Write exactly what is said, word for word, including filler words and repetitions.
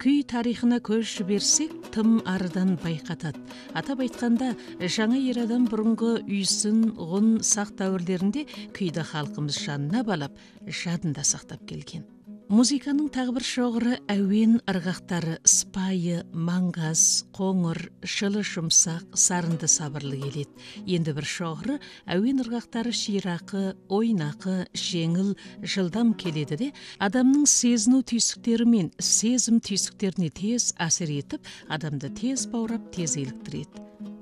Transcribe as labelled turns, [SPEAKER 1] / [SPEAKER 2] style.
[SPEAKER 1] Күй тарихына көз жіберсек, тым арыдан байқатады. Атап айтқанда, жаңа ер адам бұрынғы үйсін, ғұн, сақ дәуірлерінде күйді халқымыз жанына балап, жадында сақтап келген. Музыканың тағы бір шоғыры әуен ырғақтары сыпайы, маңғаз, қоңыр, шылы жұмсақ, сарынды сабырлы келеді. Енді бір шоғыры әуен ырғақтары ширақы, ойнақы, жеңіл, жылдам келеді де, адамның сезіну түйсіктері мен сезім түйсіктеріне тез әсер етіп, адамды тез баурап, тез еліктіреді.